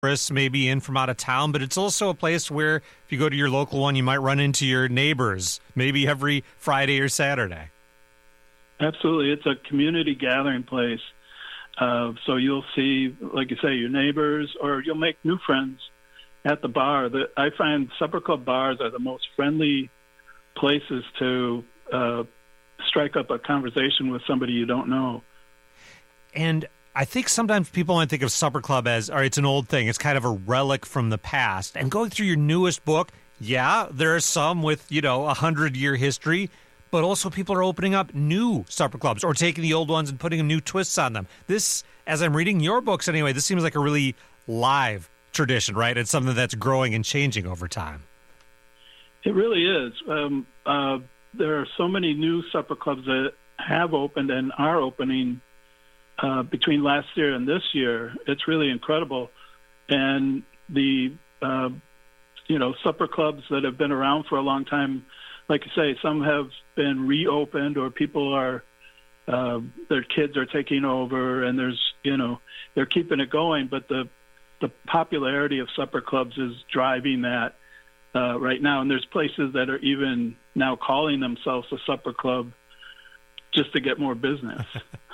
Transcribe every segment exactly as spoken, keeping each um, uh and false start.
tourists maybe in from out of town, but it's also a place where if you go to your local one, you might run into your neighbors maybe every Friday or Saturday. Absolutely. It's a community gathering place. Uh, so you'll see, like you say, your neighbors, or you'll make new friends at the bar. The, I find supper club bars are the most friendly places to uh, strike up a conversation with somebody you don't know. And I think sometimes people might think of supper club as, all right, it's an old thing. It's kind of a relic from the past. And going through your newest book, yeah, there are some with, you know, a hundred-year history, but also people are opening up new supper clubs or taking the old ones and putting new twists on them. This, as I'm reading your books anyway, this seems like a really live tradition, right? It's something that's growing and changing over time. It really is. Um, uh, there are so many new supper clubs that have opened and are opening uh, between last year and this year. It's really incredible. And the, uh, you know, supper clubs that have been around for a long time, like you say, some have been reopened, or people are, uh, their kids are taking over, and there's, you know, they're keeping it going. But the the popularity of supper clubs is driving that uh, right now. And there's places that are even now calling themselves a supper club just to get more business.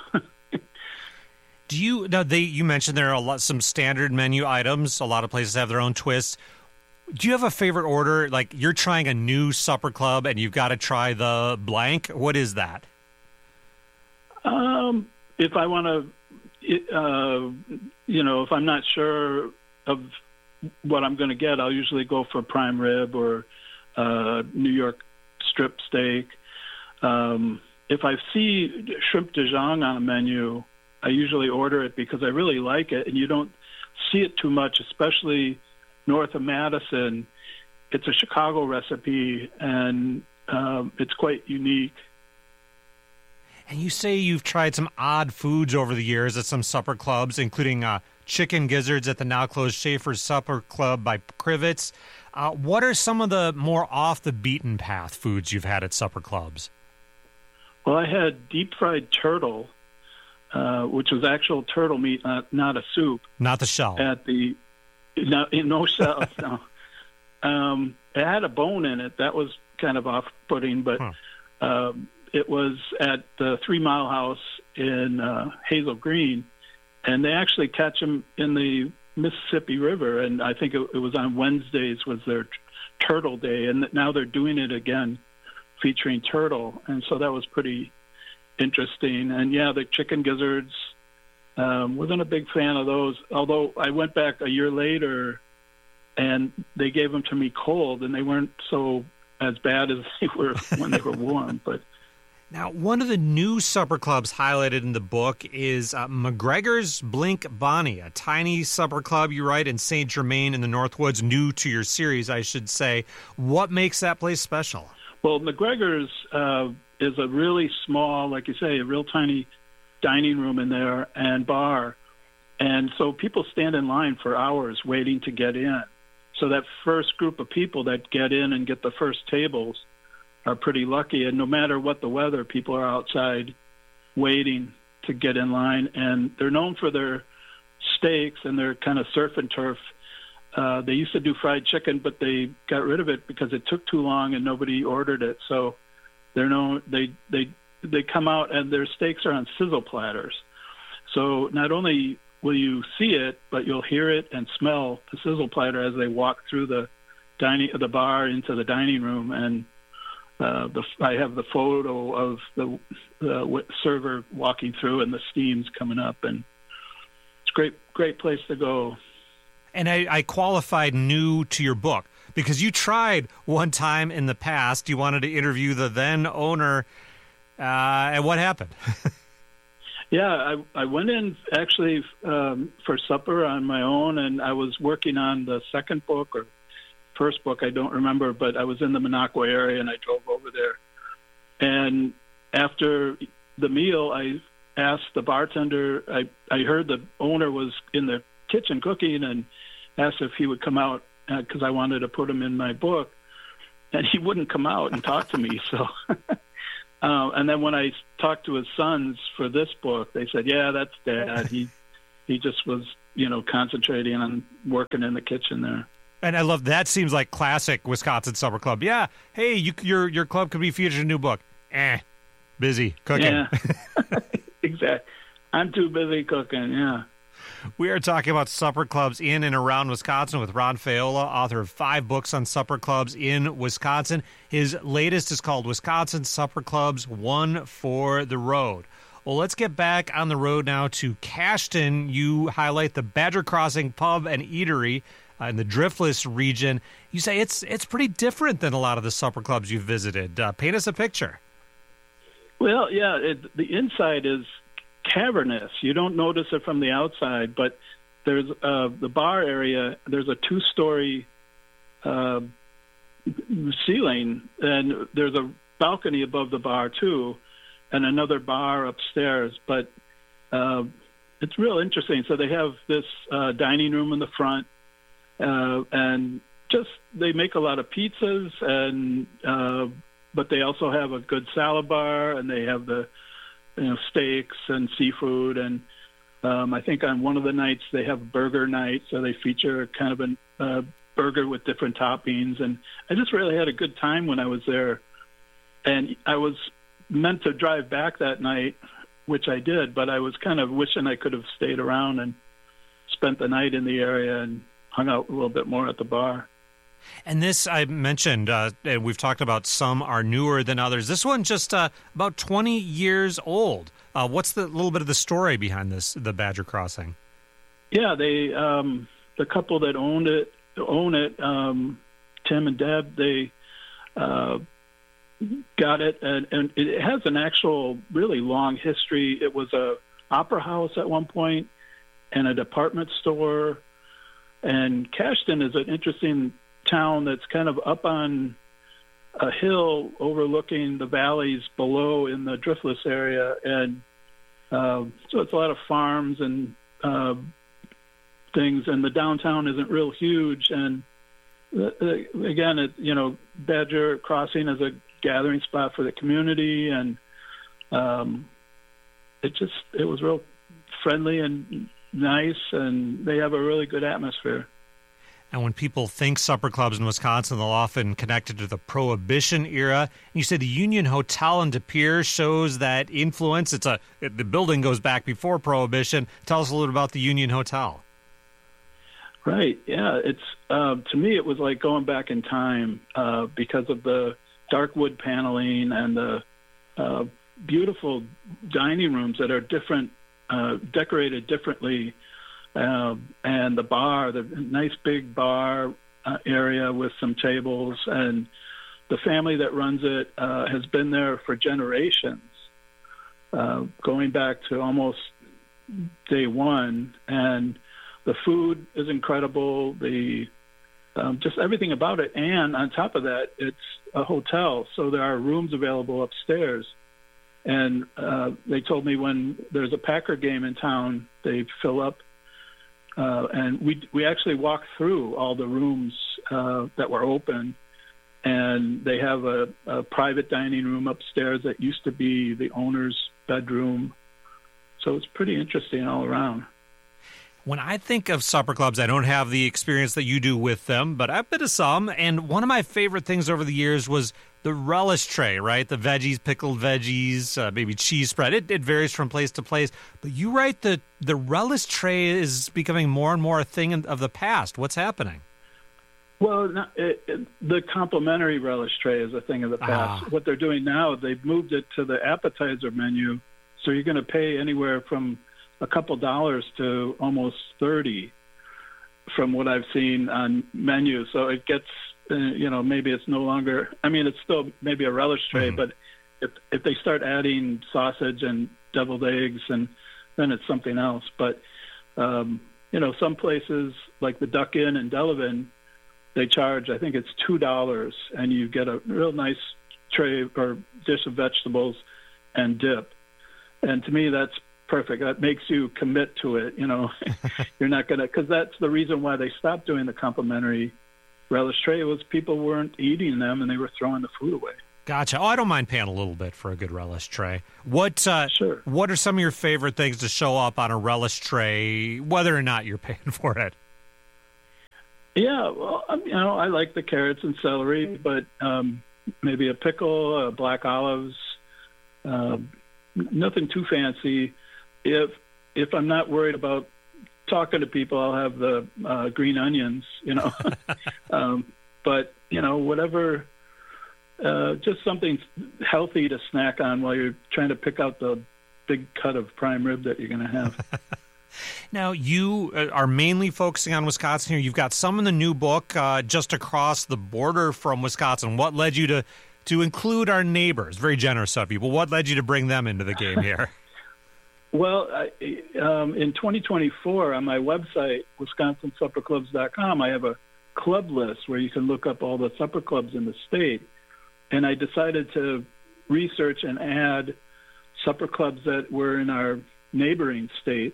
Do you, now they, you mentioned there are a lot, some standard menu items. A lot of places have their own twists. Do you have a favorite order? Like you're trying a new supper club and you've got to try the blank. What is that? Um, if I want to, uh, you know, if I'm not sure of what I'm going to get, I'll usually go for prime rib or uh, New York strip steak. Um, if I see shrimp de Dijon on a menu, I usually order it because I really like it, and you don't see it too much, especially north of Madison. It's a Chicago recipe, and um, it's quite unique. And you say you've tried some odd foods over the years at some supper clubs, including uh, chicken gizzards at the now-closed Schaefer's Supper Club by Crivets. Uh, what are some of the more off-the-beaten-path foods you've had at supper clubs? Well, I had deep-fried turtle, uh, which was actual turtle meat, not, not a soup. Not the shell. At the no, no shell. No. Um, it had a bone in it. That was kind of off-putting, but huh. um, it was at the Three Mile House in uh, Hazel Green, and they actually catch them in the Mississippi River, and I think it, it was on Wednesdays was their t- turtle day, and now they're doing it again, featuring turtle, and so that was pretty interesting. And yeah, the chicken gizzards, um, wasn't a big fan of those, although I went back a year later and they gave them to me cold, and they weren't so as bad as they were when they were warm. But now, one of the new supper clubs highlighted in the book is uh, McGregor's Blink Bonnie, a tiny supper club you write in Saint Germain in the Northwoods, new to your series, I should say. What makes that place special? Well, McGregor's uh, is a really small, like you say, a real tiny dining room in there and bar. And so people stand in line for hours waiting to get in. So that first group of people that get in and get the first tables are pretty lucky. And no matter what the weather, people are outside waiting to get in line. And they're known for their steaks and their kind of surf and turf. Uh, they used to do fried chicken, but they got rid of it because it took too long and nobody ordered it. So they're known, they, they, they come out and their steaks are on sizzle platters. So not only will you see it, but you'll hear it and smell the sizzle platter as they walk through the dining, the bar into the dining room. And uh, the, I have the photo of the, the server walking through and the steam's coming up, and it's a great, great place to go. And I, I qualified new to your book because you tried one time in the past. You wanted to interview the then owner, uh, and what happened? Yeah, I, I went in actually um, for supper on my own, and I was working on the second book or first book, I don't remember, but I was in the Minocqua area, and I drove over there. And after the meal, I asked the bartender, I, I heard the owner was in the kitchen cooking, and asked if he would come out because uh, I wanted to put him in my book, and he wouldn't come out and talk to me. So, uh, and then when I talked to his sons for this book, they said, "Yeah, that's Dad. He he just was you know, concentrating on working in the kitchen there. And I love that. Seems like classic Wisconsin Supper Club. Yeah, hey, you, your your club could be featured in a new book. Eh, busy cooking. Yeah, exactly. I'm too busy cooking, yeah. We are talking about supper clubs in and around Wisconsin with Ron Faiola, author of five books on supper clubs in Wisconsin. His latest is called Wisconsin Supper Clubs, One for the Road. Well, let's get back on the road now to Cashton. You highlight the Badger Crossing Pub and Eatery uh, in the Driftless region. You say it's it's pretty different than a lot of the supper clubs you've visited. Uh, paint us a picture. Well, yeah, it, the inside is cavernous. You don't notice it from the outside, but there's uh, the bar area. There's a two-story uh, ceiling, and there's a balcony above the bar too, and another bar upstairs. But uh, it's real interesting. So they have this uh, dining room in the front, uh, and just they make a lot of pizzas, and uh, but they also have a good salad bar, and they have the you know, steaks and seafood. And um, I think on one of the nights they have burger night, so they feature kind of a uh, burger with different toppings. And I just really had a good time when I was there. And I was meant to drive back that night, which I did, but I was kind of wishing I could have stayed around and spent the night in the area and hung out a little bit more at the bar. And this, I mentioned, uh, and we've talked about some are newer than others. This one just uh, about twenty years old. Uh, what's the little bit of the story behind this, the Badger Crossing? Yeah, they um, the couple that owned it, own it, um, Tim and Deb, they uh, got it, and, and it has an actual really long history. It was a opera house at one point and a department store. And Cashton is an interesting town that's kind of up on a hill overlooking the valleys below in the Driftless area, and uh, so it's a lot of farms and uh, things, and the downtown isn't real huge. And uh, again, it, you know, Badger Crossing is a gathering spot for the community, and um, it just it was real friendly and nice, and they have a really good atmosphere. And when people think supper clubs in Wisconsin, they'll often connect it to the Prohibition era. You say the Union Hotel in De Pere shows that influence. It's a it, the building goes back before Prohibition. Tell us a little about the Union Hotel. Right. Yeah. It's uh, to me, it was like going back in time uh, because of the dark wood paneling and the uh, beautiful dining rooms that are different, uh, decorated differently. Uh, and the bar, the nice big bar uh, area with some tables, and the family that runs it uh, has been there for generations, uh, going back to almost day one. And the food is incredible, the um, just everything about it. And on top of that, it's a hotel, so there are rooms available upstairs. And uh, they told me when there's a Packer game in town, they fill up. Uh, and we we actually walked through all the rooms uh, that were open, and they have a, a private dining room upstairs that used to be the owner's bedroom. So it's pretty interesting all around. When I think of supper clubs, I don't have the experience that you do with them, but I've been to some, and one of my favorite things over the years was the relish tray, right? The veggies, pickled veggies, uh, maybe cheese spread. It, it varies from place to place. But you write that the relish tray is becoming more and more a thing of the past. What's happening? Well, it, it, the complimentary relish tray is a thing of the past. Ah. What they're doing now, they've moved it to the appetizer menu, so you're going to pay anywhere from a couple dollars to almost thirty from what I've seen on menus. So it gets, uh, you know, maybe it's no longer, I mean, it's still maybe a relish tray, mm-hmm. but if if they start adding sausage and deviled eggs, and then it's something else. But, um, you know, some places like the Duck Inn in Delavan, they charge, I think it's two dollars, and you get a real nice tray or dish of vegetables and dip. And to me, that's perfect. That makes you commit to it. You know, you're not going to, because that's the reason why they stopped doing the complimentary relish tray was people weren't eating them and they were throwing the food away. Gotcha. Oh, I don't mind paying a little bit for a good relish tray. What uh, Sure. What are some of your favorite things to show up on a relish tray, whether or not you're paying for it? Yeah, well, um, you know, I like the carrots and celery, but um, maybe a pickle, uh, black olives, uh, nothing too fancy. If if I'm not worried about talking to people, I'll have the uh, green onions, you know. um, but you know, whatever. Uh, just something healthy to snack on while you're trying to pick out the big cut of prime rib that you're going to have. Now, you are mainly focusing on Wisconsin here. You've got some in the new book uh, just across the border from Wisconsin. What led you to, to include our neighbors? Very generous of you. But what led you to bring them into the game here? Well, I, um, in twenty twenty-four, on my website, wisconsin supper clubs dot com, I have a club list where you can look up all the supper clubs in the state. And I decided to research and add supper clubs that were in our neighboring states.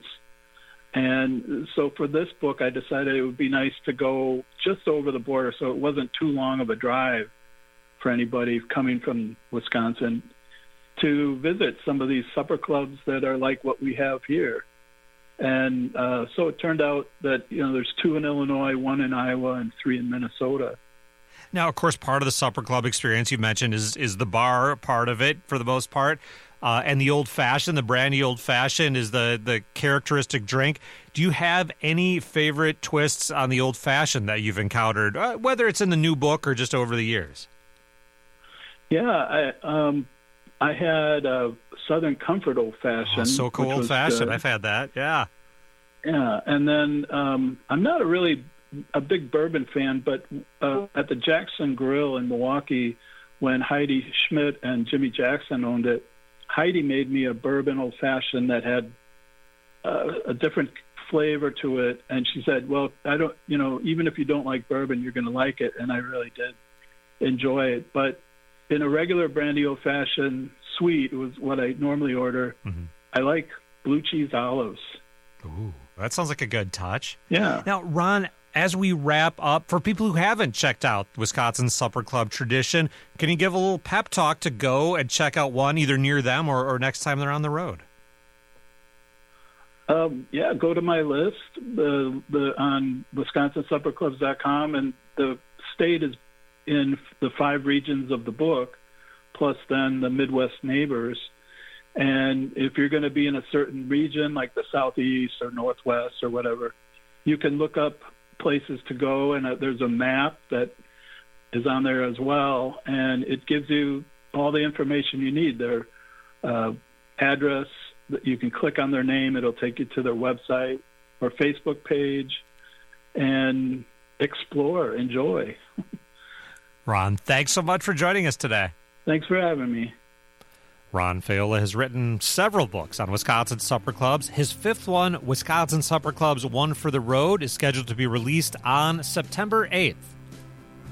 And so for this book, I decided it would be nice to go just over the border so it wasn't too long of a drive for anybody coming from Wisconsin to visit some of these supper clubs that are like what we have here. And uh, so it turned out that, you know, there's two in Illinois, one in Iowa, and three in Minnesota. Now, of course, part of the supper club experience you mentioned is is the bar part of it for the most part, uh, and the old fashioned, the brandy old fashioned is the the characteristic drink. Do you have any favorite twists on the old fashioned that you've encountered, uh, whether it's in the new book or just over the years? Yeah, I um, I had a Southern Comfort old fashioned. Oh, so cool old fashioned. I've had that. Yeah. Yeah, and then um, I'm not a really a big bourbon fan, but uh, at the Jackson Grill in Milwaukee, when Heidi Schmidt and Jimmy Jackson owned it, Heidi made me a bourbon old fashioned that had uh, a different flavor to it, and she said, "Well, I don't, you know, even if you don't like bourbon, you're going to like it," and I really did enjoy it. But in a regular brandy old fashioned sweet, it was what I normally order. Mm-hmm. I like blue cheese olives. Ooh, that sounds like a good touch. Yeah. Now, Ron, as we wrap up, for people who haven't checked out Wisconsin Supper Club tradition, can you give a little pep talk to go and check out one either near them or, or next time they're on the road? Um, yeah, go to my list the, the, on wisconsin supper clubs dot com, and the state is in the five regions of the book, plus then the Midwest neighbors. And if you're going to be in a certain region, like the Southeast or Northwest or whatever, you can look up places to go, and uh, there's a map that is on there as well, and it gives you all the information you need. Their uh, address, that you can click on their name, it'll take you to their website or Facebook page, and explore, enjoy. Ron, thanks so much for joining us today. Thanks for having me. Ron Faiola has written several books on Wisconsin supper clubs. His fifth one, Wisconsin Supper Clubs, One for the Road, is scheduled to be released on September eighth.